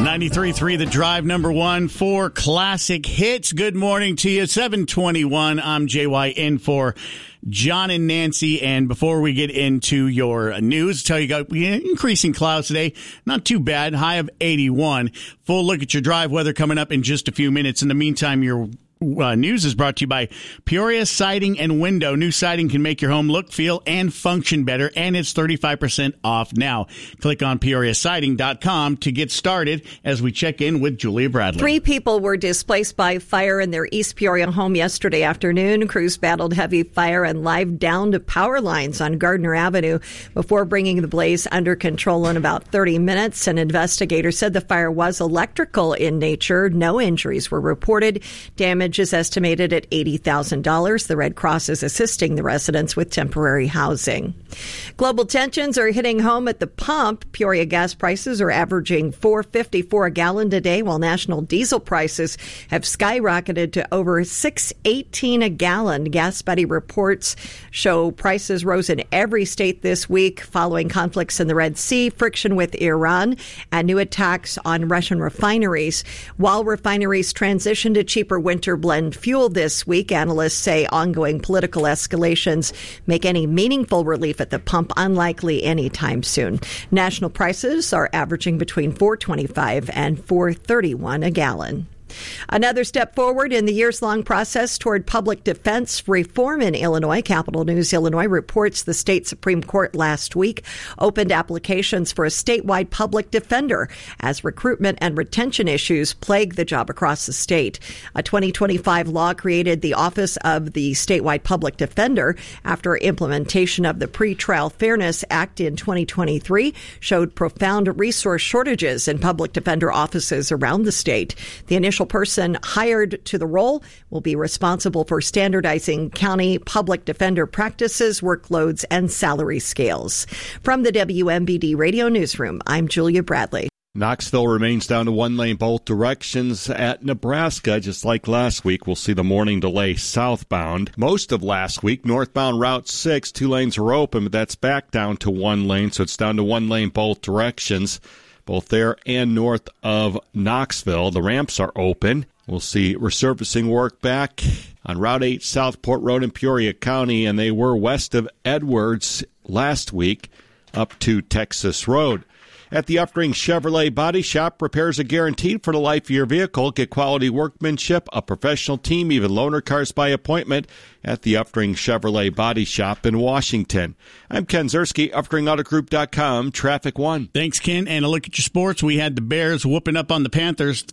93.3 The Drive, number one for classic hits. Good morning to you. 7:21. I'm JY in for John and Nancy. And before we get into your news, tell you got increasing clouds today. Not too bad. High of 81. Full look at your drive weather coming up in just a few minutes. In the meantime, your news is brought to you by Peoria Siding and Window. New siding can make your home look, feel, and function better, and it's 35% off now. Click on PeoriaSiding.com to get started as we check in with Julia Bradley. 3 people were displaced by fire in their East Peoria home yesterday afternoon. Crews battled heavy fire and live down to power lines on Gardner Avenue before bringing the blaze under control in about 30 minutes. An investigator said the fire was electrical in nature. No injuries were reported. Damage is estimated at $80,000. The Red Cross is assisting the residents with temporary housing. Global tensions are hitting home at the pump. Peoria gas prices are averaging $4.54 a gallon today, while national diesel prices have skyrocketed to over $6.18 a gallon. Gas Buddy reports show prices rose in every state this week following conflicts in the Red Sea, friction with Iran, and new attacks on Russian refineries. While refineries transition to cheaper winter blend fuel this week, analysts say ongoing political escalations make any meaningful relief at the pump unlikely anytime soon. National prices are averaging between $4.25 and $4.31 a gallon. Another step forward in the years-long process toward public defense reform in Illinois. Capital News Illinois reports the state Supreme Court last week opened applications for a statewide public defender as recruitment and retention issues plague the job across the state. A 2025 law created the Office of the Statewide Public Defender after implementation of the Pretrial Fairness Act in 2023 showed profound resource shortages in public defender offices around the state. The initial person hired to the role will be responsible for standardizing county public defender practices, workloads, and salary scales. From the WMBD Radio Newsroom, I'm Julia Bradley. Knoxville remains down to one lane both directions at Nebraska. Just like last week, we'll see the morning delay southbound. Most of last week, northbound Route 6, 2 lanes are open, but that's back down to one lane, so it's down to one lane both directions. Both there and north of Knoxville. The ramps are open. We'll see resurfacing work back on Route 8 Southport Road in Peoria County, and they were west of Edwards last week up to Texas Road. At the Uftring Chevrolet Body Shop, repairs are guaranteed for the life of your vehicle. Get quality workmanship, a professional team, even loaner cars by appointment at the Uftring Chevrolet Body Shop in Washington. I'm Ken Zerski, UfteringAutoGroup.com, Traffic One. Thanks, Ken. And a look at your sports. We had the Bears whooping up on the Panthers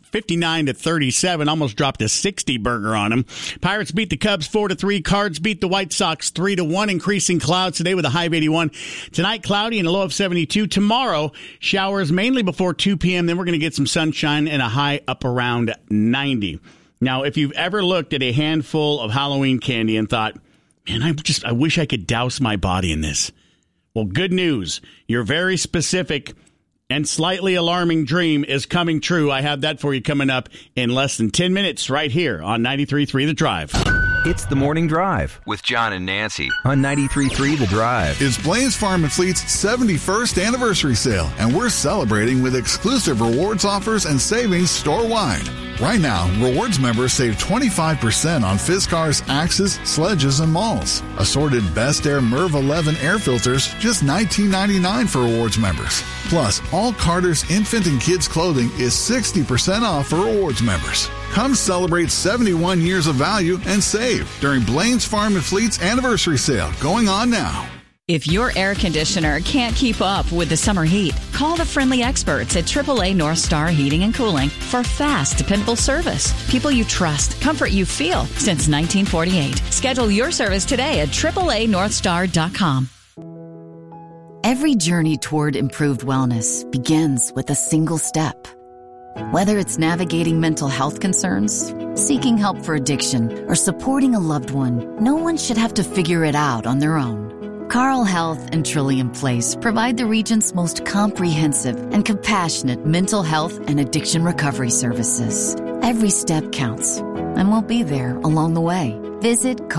59-37, almost dropped a 60 burger on them. Pirates beat the Cubs 4-3. Cards beat the White Sox 3-1. Increasing clouds today with a high of 81. Tonight, cloudy and a low of 72. Tomorrow, showers mainly before 2 p.m. Then we're going to get some sunshine and a high up around 90. Now, if you've ever looked at a handful of Halloween candy and thought, man, I wish I could douse my body in this. Well, good news. Your very specific and slightly alarming dream is coming true. I have that for you coming up in less than 10 minutes right here on 93.3 The Drive. It's the Morning Drive with John and Nancy on 93.3 The Drive. It's Blain's Farm and Fleet's 71st anniversary sale, and we're celebrating with exclusive rewards offers and savings store-wide. Right now, rewards members save 25% on Fiskars, Axes, Sledges, and Malls. Assorted Best Air MERV 11 air filters, just $19.99 for rewards members. Plus, all Carter's infant and kids clothing is 60% off for rewards members. Come celebrate 71 years of value and save during Blain's Farm and Fleet's anniversary sale going on now. If your air conditioner can't keep up with the summer heat, call the friendly experts at AAA North Star Heating and Cooling for fast, dependable service. People you trust, comfort you feel since 1948. Schedule your service today at AAANorthstar.com. Every journey toward improved wellness begins with a single step. Whether it's navigating mental health concerns, seeking help for addiction, or supporting a loved one, no one should have to figure it out on their own. Carle Health and Trillium Place provide the region's most comprehensive and compassionate mental health and addiction recovery services. Every step counts, and we'll be there along the way. Visit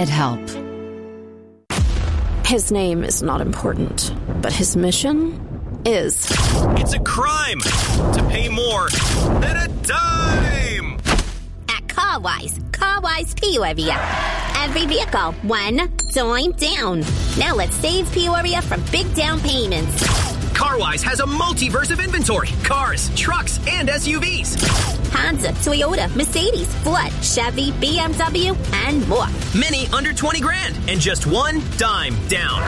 carle.org/gethelp. His name is not important, but his mission is. It's a crime to pay more than a dime. At CarWise Peoria. Every vehicle, $1 down. Now let's save Peoria from big down payments. CarWise has a multiverse of inventory. Cars, trucks, and SUVs. Honda, Toyota, Mercedes, Ford, Chevy, BMW, and more. Many under 20 grand and just $1 down.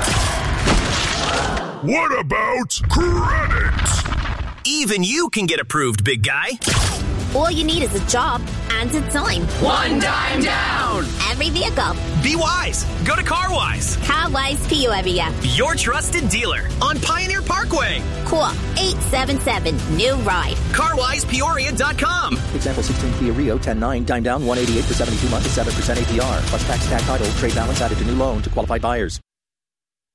What about credit? Even you can get approved, big guy. All you need is a job and a dime. $1 down. Every vehicle. Be wise. Go to CarWise. CarWise Peoria. Your trusted dealer on Pioneer Parkway. Call 877-NEW-RIDE. CarWisePeoria.com. Example 16 Kia Rio 10.9, dime down 188 for 72 months at 7% APR. Plus tax, tag, title, trade balance added to new loan to qualified buyers.